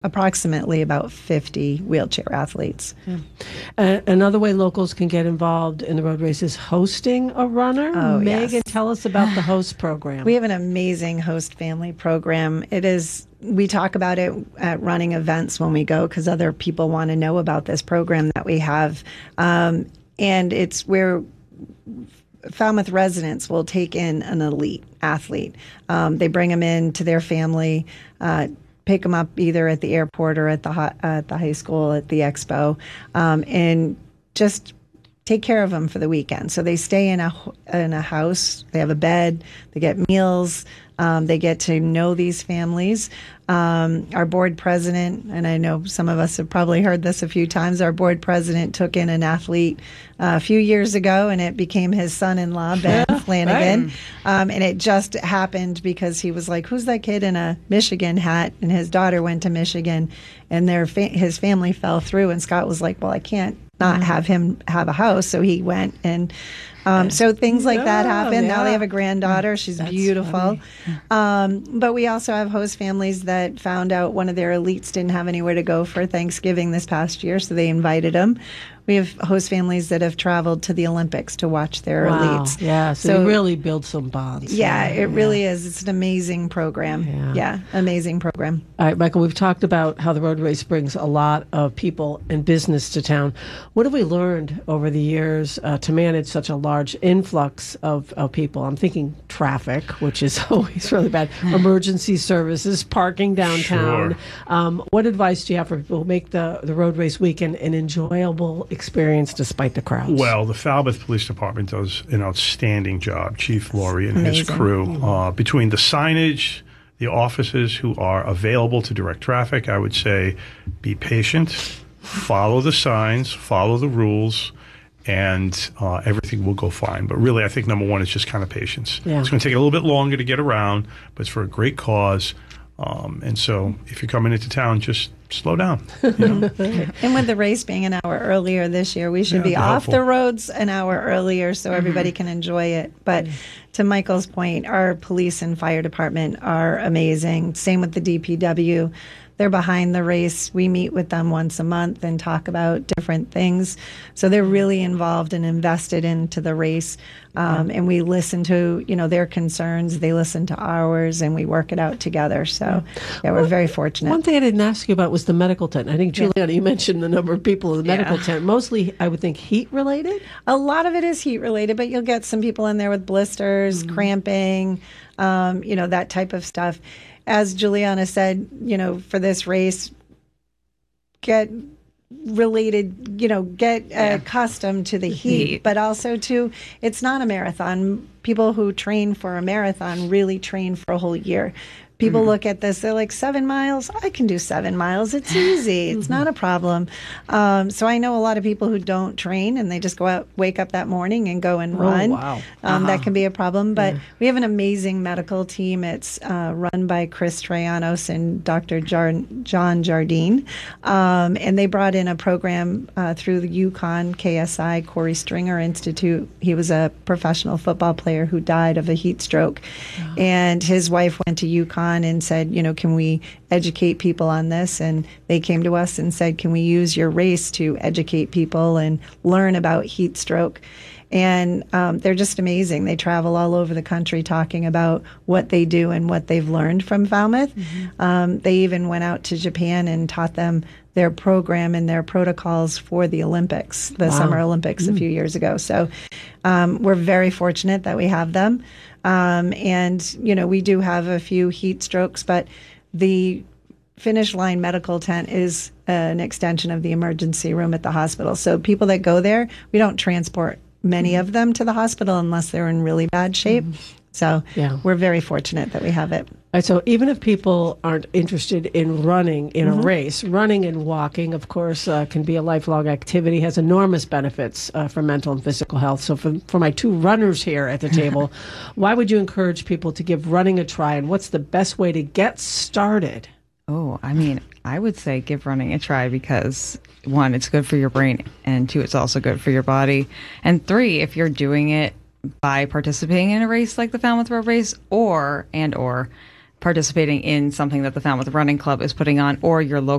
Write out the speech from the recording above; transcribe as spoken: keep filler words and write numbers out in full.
approximately about fifty wheelchair athletes. Yeah. Uh, another way locals can get involved in the road race is hosting a runner. Oh, Megan, yes. tell us about the host program. We have an amazing host family program. It is, we talk about it at running events when we go because other people want to know about this program that we have. Um, and it's where Falmouth residents will take in an elite athlete. Um, they bring them in to their family, uh, pick them up either at the airport or at the hi- uh, at the high school, at the expo, um, and just take care of them for the weekend. So they stay in a in a house. They have a bed. They get meals. Um, they get to know these families. Um, our board president, and I know some of us have probably heard this a few times, our board president took in an athlete uh, a few years ago, and it became his son-in-law, Ben yeah, Flanagan. Right. Um, and it just happened because he was like, who's that kid in a Michigan hat? And his daughter went to Michigan, and their fa- his family fell through, and Scott was like, well, I can't not have him have a house. So he went and Um, so things like that happen. Yeah. Now they have a granddaughter. She's That's beautiful. Um, but we also have host families that found out one of their elites didn't have anywhere to go for Thanksgiving this past year, so they invited them. We have host families that have traveled to the Olympics to watch their wow. elites. Yeah, so, so you really build some bonds. Yeah, yeah. it really is. It's an amazing program. Yeah. yeah, amazing program. All right, Michael, we've talked about how the road race brings a lot of people and business to town. What have we learned over the years uh, to manage such a large influx of, of people? I'm thinking traffic, which is always really bad, emergency services, parking downtown. Sure. Um, what advice do you have for people who make the, the road race weekend an enjoyable experience despite the crowds? Well, the Falmouth Police Department does an outstanding job, Chief Laurie and Amazing. his crew. Uh, between the signage, the officers who are available to direct traffic, I would say be patient, follow the signs, follow the rules, and uh, everything will go fine. But really, I think number one is just kind of patience. Yeah. It's going to take a little bit longer to get around, but it's for a great cause. Um, and so if you're coming into town, just slow down. You know? And with the race being an hour earlier this year, we should Yeah, be be off helpful. the roads an hour earlier so everybody can enjoy it. But to Michael's point, our police and fire department are amazing. Same with the D P W. They're behind the race. We meet with them once a month and talk about different things. So they're really involved and invested into the race. Um, and we listen to, you know, their concerns. They listen to ours, and we work it out together. So, yeah, we're well, very fortunate. One thing I didn't ask you about was the medical tent. I think, Juliana, yeah. you mentioned the number of people in the medical Yeah. tent. Mostly, I would think, heat-related? A lot of it is heat-related, but you'll get some people in there with blisters, mm-hmm. cramping, um, you know, that type of stuff. As Juliana said, you know, for this race, get related, you know, get Yeah. accustomed to the heat, heat. but also to, it's not a marathon. People who train for a marathon really train for a whole year. People mm-hmm. look at this, they're like, seven miles? I can do seven miles. It's easy. It's mm-hmm. not a problem. Um, so I know a lot of people who don't train and they just go out, wake up that morning and go and run. Oh, wow. Um, uh-huh. That can be a problem. But Yeah. we have an amazing medical team. It's uh, run by Chris Trayanos and Doctor Jar- John Jardine. Um, and they brought in a program uh, through the Yukon K S I, Corey Stringer Institute. He was a professional football player who died of a heat stroke. Oh. And his wife went to Yukon and said, you know, can we educate people on this? And they came to us and said, can we use your race to educate people and learn about heat stroke? And um, they're just amazing. They travel all over the country talking about what they do and what they've learned from Falmouth. Mm-hmm. Um, they even went out to Japan and taught them their program and their protocols for the Olympics, the Wow. Summer Olympics mm. a few years ago. So um, we're very fortunate that we have them. Um, and, you know, we do have a few heat strokes, but the Finish Line medical tent is uh, an extension of the emergency room at the hospital. So people that go there, we don't transport many of them to the hospital unless they're in really bad shape. Mm-hmm. So yeah. we're very fortunate that we have it. All right, so even if people aren't interested in running in Mm-hmm. a race, running and walking, of course, uh, can be a lifelong activity, has enormous benefits uh, for mental and physical health. So for, for my two runners here at the table, why would you encourage people to give running a try, and what's the best way to get started? Oh, I mean, I would say give running a try because, one, it's good for your brain, and two, it's also good for your body. And three, if you're doing it by participating in a race like the Falmouth Road Race or and or participating in something that the Falmouth Running Club is putting on, or your local